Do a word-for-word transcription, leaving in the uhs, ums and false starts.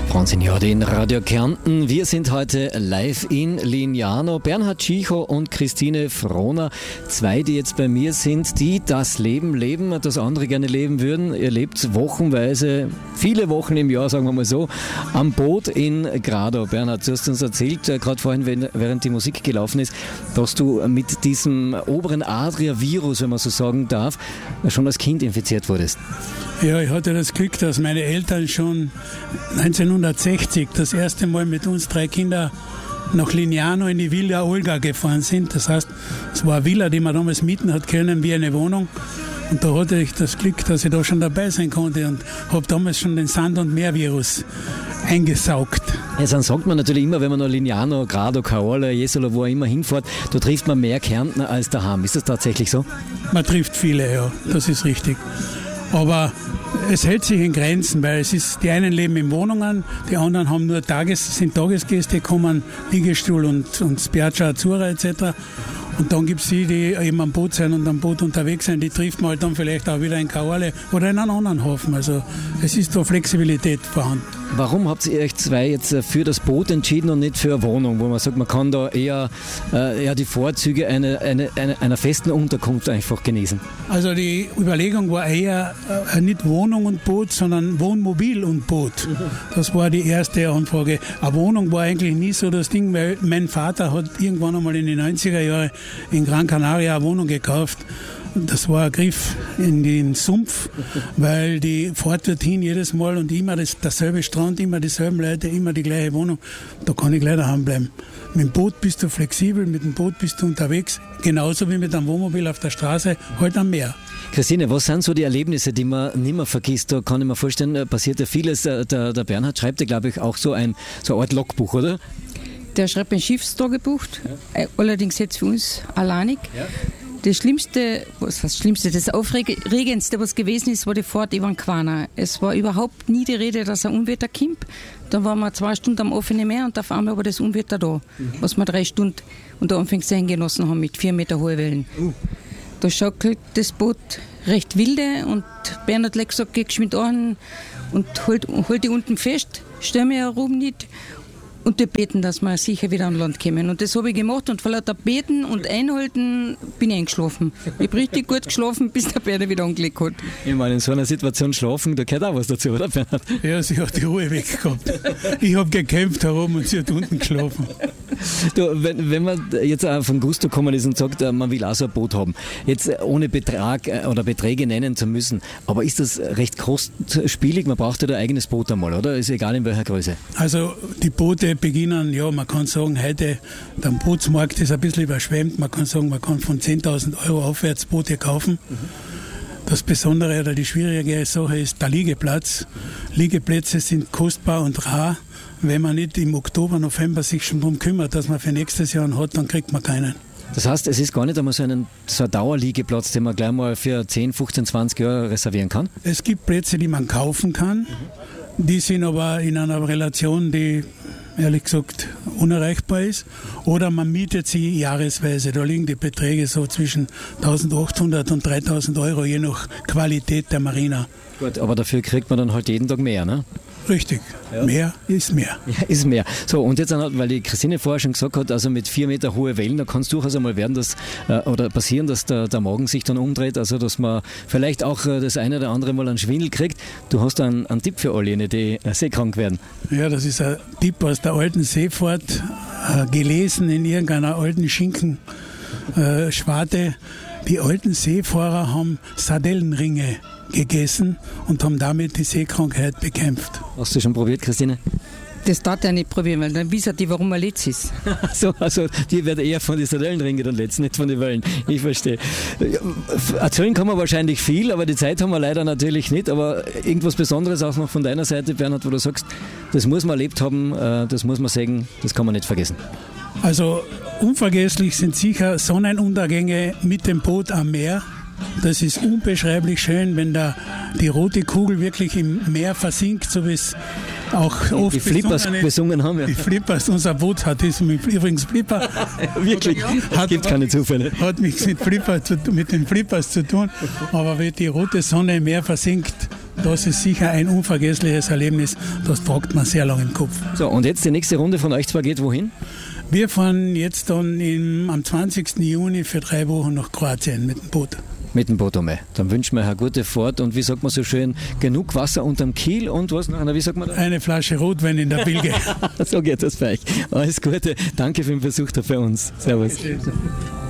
Wahnsinn, ja, in Radio Kärnten. Wir sind heute live in Lignano. Bernhard Tschicho und Christine Frohner, zwei, die jetzt bei mir sind, die das Leben leben, das andere gerne leben würden. Ihr lebt wochenweise, viele Wochen im Jahr, sagen wir mal so, am Boot in Gradau. Bernhard, du hast uns erzählt, äh, gerade vorhin, wenn, während die Musik gelaufen ist, dass du mit diesem oberen Adria-Virus, wenn man so sagen darf, schon als Kind infiziert wurdest. Ja, ich hatte das Glück, dass meine Eltern schon neunzehnhundertsechzig das erste Mal mit uns drei Kindern nach Lignano in die Villa Olga gefahren sind. Das heißt, es war eine Villa, die man damals mieten hat können, wie eine Wohnung. Und da hatte ich das Glück, dass ich da schon dabei sein konnte und habe damals schon den Sand- und Meervirus eingesaugt. Ja, dann sagt man natürlich immer, wenn man nach Lignano, Grado, Caorle, Jesolo, wo er immer hinfährt, da trifft man mehr Kärntner als daheim. Ist das tatsächlich so? Man trifft viele, ja, das ist richtig. Aber es hält sich in Grenzen, weil es ist, die einen leben in Wohnungen, die anderen haben nur Tages, sind Tagesgäste, kommen Liegestuhl und, und Spiaggia Azzurra et cetera. Und dann gibt es die, die eben am Boot sind und am Boot unterwegs sind, die trifft man halt dann vielleicht auch wieder in Caorle oder in einem anderen Hafen. Also es ist da Flexibilität vorhanden. Warum habt ihr euch zwei jetzt für das Boot entschieden und nicht für eine Wohnung, wo man sagt, man kann da eher, äh, eher die Vorzüge einer, eine, eine, einer festen Unterkunft einfach genießen? Also die Überlegung war eher äh, nicht Wohnung und Boot, sondern Wohnmobil und Boot. Das war die erste Anfrage. Eine Wohnung war eigentlich nie so das Ding, weil mein Vater hat irgendwann einmal in den neunziger Jahren in Gran Canaria eine Wohnung gekauft. Das war ein Griff in den Sumpf, weil die Fahrt dorthin jedes Mal und immer das, derselbe Strand, immer dieselben Leute, immer die gleiche Wohnung. Da kann ich gleich daheim bleiben. Mit dem Boot bist du flexibel, mit dem Boot bist du unterwegs, genauso wie mit einem Wohnmobil auf der Straße, halt am Meer. Christine, was sind so die Erlebnisse, die man nicht mehr vergisst? Da kann ich mir vorstellen, passiert ja vieles. Der, der Bernhard schreibt ja, glaube ich, auch so ein, so eine Art Logbuch, oder? Der schreibt ein Schiffstagebuch, ja. Allerdings jetzt für uns alleinig. Ja. Das Schlimmste, was das Schlimmste, das Aufregendste, was gewesen ist, war die Fahrt über den Quana. Es war überhaupt nie die Rede, dass ein Unwetter kommt. Dann waren wir zwei Stunden am offenen Meer und auf einmal war das Unwetter da, mhm. was wir drei Stunden unter Anführungszeichen genossen haben mit vier Meter hohe Wellen. Uh. Da schaukelt das Boot recht wilde und Bernhard hat gesagt, geh geschwind an und halt, halt die unten fest, stell mich herum nicht. Und die beten, dass wir sicher wieder an Land kommen. Und das habe ich gemacht und vor lauter Beten und Einhalten bin ich eingeschlafen. Ich habe richtig gut geschlafen, bis der Bernhard wieder angelegt hat. Ich meine, in so einer Situation schlafen, da gehört auch was dazu, oder Bernhard? Ja, sie hat die Ruhe weggehabt. Ich habe gekämpft herum und sie hat unten geschlafen. Du, wenn, wenn man jetzt auch von Gusto gekommen ist und sagt, man will auch so ein Boot haben, jetzt ohne Betrag oder Beträge nennen zu müssen, aber ist das recht kostspielig? Man braucht ja ein eigenes Boot einmal, oder? Ist egal in welcher Größe. Also die Boote beginnen, ja, man kann sagen, heute der Bootsmarkt ist ein bisschen überschwemmt. Man kann sagen, man kann von zehntausend Euro aufwärts Boote kaufen. Mhm. Das Besondere oder die schwierige Sache ist der Liegeplatz. Liegeplätze sind kostbar und rar. Wenn man nicht im Oktober, November sich schon darum kümmert, dass man für nächstes Jahr einen hat, dann kriegt man keinen. Das heißt, es ist gar nicht einmal so, einen, so ein Dauerliegeplatz, den man gleich mal für zehn, fünfzehn, zwanzig Jahre reservieren kann? Es gibt Plätze, die man kaufen kann. Mhm. Die sind aber in einer Relation, die ehrlich gesagt unerreichbar ist. Oder man mietet sie jahresweise. Da liegen die Beträge so zwischen eintausendachthundert und dreitausend Euro, je nach Qualität der Marina. Gut, aber dafür kriegt man dann halt jeden Tag mehr, ne? Richtig. Ja. Mehr ist mehr. Ja, ist mehr. So, und jetzt, weil die Christine vorher schon gesagt hat, also mit vier Meter hohe Wellen, da kann es durchaus einmal werden, dass, äh, oder passieren, dass der, der Magen sich dann umdreht, also dass man vielleicht auch äh, das eine oder andere Mal einen Schwindel kriegt. Du hast einen, einen Tipp für alle, die äh, seekrank werden. Ja, das ist ein Tipp aus der alten Seefahrt, äh, gelesen in irgendeiner alten Schinken-Schwarte. Äh, die alten Seefahrer haben Sardellenringe gegessen und haben damit die Seekrankheit bekämpft. Hast du schon probiert, Christine? Das darf er nicht probieren, weil dann wissen die, warum er letzt ist. so, also die werden eher von den Sardellenringen dann letzt, nicht von den Wellen. Ich verstehe. Erzählen kann man wahrscheinlich viel, aber die Zeit haben wir leider natürlich nicht. Aber irgendwas Besonderes auch noch von deiner Seite, Bernhard, wo du sagst, das muss man erlebt haben, das muss man sagen, das kann man nicht vergessen. Also unvergesslich sind sicher Sonnenuntergänge mit dem Boot am Meer. Das ist unbeschreiblich schön, wenn da die rote Kugel wirklich im Meer versinkt, so wie es auch die, oft die Flippers besungen, besungen haben. Ja. Die Flippers, unser Boot hat das mit, übrigens Flipper. Wirklich, es gibt keine Zufälle. Hat nichts mit, Flipper zu, mit den Flippers zu tun, aber wenn die rote Sonne im Meer versinkt, das ist sicher ein unvergessliches Erlebnis. Das tragt man sehr lange im Kopf. So, und jetzt die nächste Runde von euch zwei geht wohin? Wir fahren jetzt dann im, am zwanzigsten Juni für drei Wochen nach Kroatien mit dem Boot. Mit dem Boot einmal. Dann wünschen wir eine gute Fahrt und wie sagt man so schön, genug Wasser unterm Kiel und was noch? Wie sagt man da? Eine Flasche Rotwein in der Bilge. So geht das bei euch. Alles Gute. Danke für den Besuch da bei uns. Servus. Dankeschön.